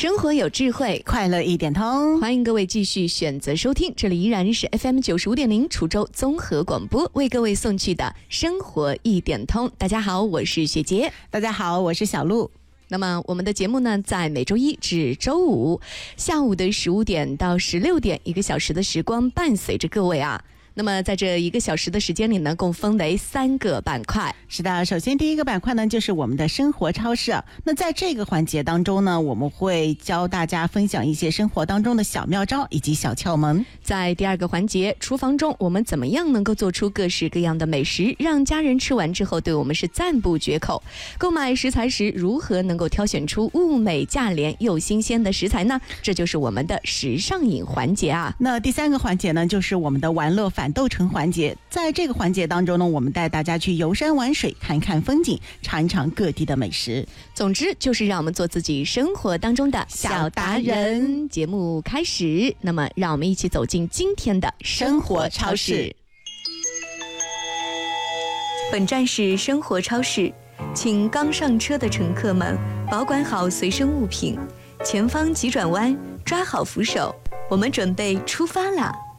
生活有智慧， 快乐一点通。 欢迎各位继续选择收听，这里依然是 FM 95.0滁州综合广播为各位送去的生活一点通。大家好，我是雪洁。 大家好，我是小鹿。 那么我们的节目呢，在每周一至周五下午的15点到16点，1个小时的时光伴随着各位啊。那么在这1个小时的时间里呢，共分为3个板块。 是的，首先第一个板块呢，就是我们的生活超市。那在这个环节当中呢，我们会教大家分享一些生活当中的小妙招以及小窍门。 在第2个环节，厨房中我们怎么样能够做出各式各样的美食，让家人吃完之后对我们是赞不绝口？购买食材时如何能够挑选出物美价廉又新鲜的食材呢？这就是我们的时尚饮环节啊。 那第3个环节呢，就是我们的玩乐反斗城环节。在这个环节当中呢，我们带大家去游山玩水，看看风景，尝一尝各地的美食。 总之就是让我们做自己生活当中的小达人。节目开始，那么让我们一起走进今天的生活超市。本站是生活超市，请刚上车的乘客们保管好随身物品，前方急转弯，抓好扶手，我们准备出发啦！